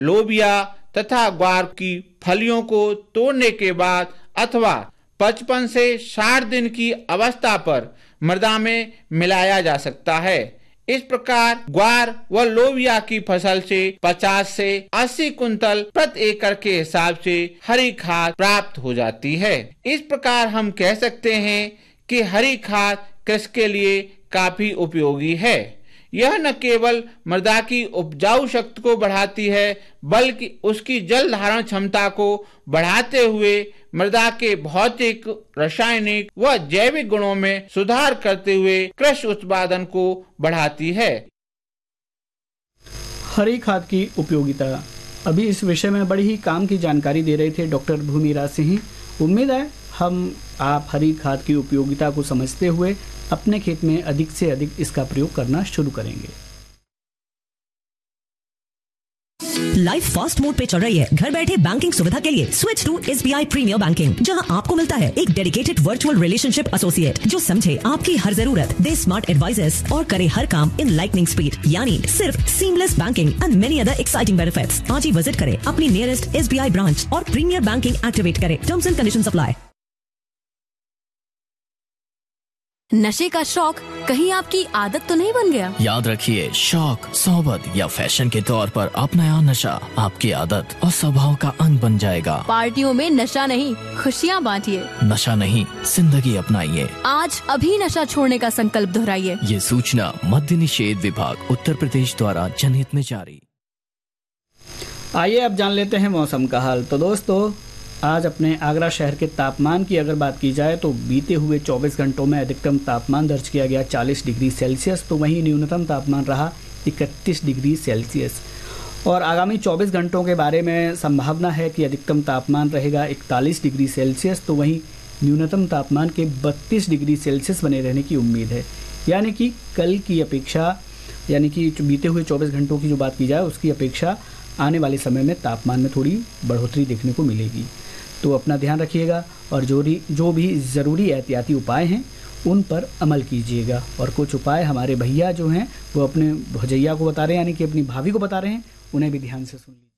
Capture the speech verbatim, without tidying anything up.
लोबिया तथा ग्वार की फलियों को तोड़ने के बाद अथवा पचपन से साठ दिन की अवस्था पर मृदा में मिलाया जा सकता है। इस प्रकार ग्वार व लोबिया की फसल से पचास से अस्सी कुंतल प्रति एकड़ के हिसाब से हरी खाद प्राप्त हो जाती है। इस प्रकार हम कह सकते हैं कि हरी खाद कृषि के लिए काफी उपयोगी है। यह न केवल मृदा की उपजाऊ शक्ति को बढ़ाती है बल्कि उसकी जल धारण क्षमता को बढ़ाते हुए मृदा के भौतिक, रासायनिक व जैविक गुणों में सुधार करते हुए कृषि उत्पादन को बढ़ाती है। हरी खाद की उपयोगिता, अभी इस विषय में बड़ी ही काम की जानकारी दे रहे थे डॉक्टर भूमिराज सिंह। उम्मीद है हम आप हरी खाद की उपयोगिता को समझते हुए अपने खेत में अधिक से अधिक इसका प्रयोग करना शुरू करेंगे। लाइफ फास्ट मोड पे चल रही है। घर बैठे बैंकिंग सुविधा के लिए switch to SBI premiere banking, जहां आपको मिलता है एक डेडिकेटेड वर्चुअल रिलेशनशिप एसोसिएट जो समझे आपकी हर जरूरत, दे स्मार्ट एडवाइजर्स और करे हर काम इन लाइटनिंग स्पीड, यानी सिर्फ seamless banking and many other exciting benefits. आज ही विजिट करें अपनी नियरेस्ट एसबीआई ब्रांच और प्रीमियर बैंकिंग एक्टिवेट करें। Terms and conditions apply. नशे का शौक कहीं आपकी आदत तो नहीं बन गया? याद रखिए, शौक, सोबत या फैशन के तौर पर अपनाया नशा आपकी आदत और स्वभाव का अंग बन जाएगा। पार्टियों में नशा नहीं, खुशियाँ बांटिए। नशा नहीं, जिंदगी अपनाइए। आज अभी नशा छोड़ने का संकल्प दोहराइए। ये सूचना मद्य निषेध विभाग उत्तर प्रदेश द्वारा जनहित में जारी। आइए अब जान लेते हैं मौसम का हाल। तो दोस्तों, आज अपने आगरा शहर के तापमान की अगर बात की जाए तो बीते हुए चौबीस घंटों में अधिकतम तापमान दर्ज किया गया चालीस डिग्री सेल्सियस, तो वहीं न्यूनतम तापमान रहा इकतीस डिग्री सेल्सियस। और आगामी चौबीस घंटों के बारे में संभावना है कि अधिकतम तापमान रहेगा इकतालीस डिग्री सेल्सियस, तो वहीं न्यूनतम तापमान के बत्तीस डिग्री सेल्सियस बने रहने की उम्मीद है। यानी कि कल की अपेक्षा, यानी कि बीते हुए चौबीस घंटों की जो बात की जाए उसकी अपेक्षा आने वाले समय में तापमान में थोड़ी बढ़ोतरी देखने को मिलेगी। तो अपना ध्यान रखिएगा और जो जो भी ज़रूरी एहतियाती उपाय हैं उन पर अमल कीजिएगा। और कुछ उपाय हमारे भैया जो हैं वो अपने भौजैया को बता रहे हैं, यानी कि अपनी भाभी को बता रहे हैं, उन्हें भी ध्यान से सुन लीजिए।